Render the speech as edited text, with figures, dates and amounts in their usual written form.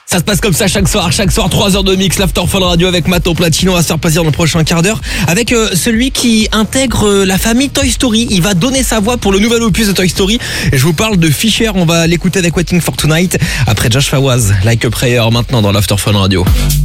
Ça se passe comme ça chaque soir 3 heures de mix, l'After Fun Radio avec Matt Platino. On va se faire plaisir dans le prochain quart d'heure avec celui qui intègre la famille Toy Story. Il va donner sa voix pour le nouvel opus de Toy Story. Et je vous parle de Fisher, on va l'écouter avec Waiting for Tonight. Après Josh Fawaz, Like a Prayer, maintenant dans l'After Fun Radio.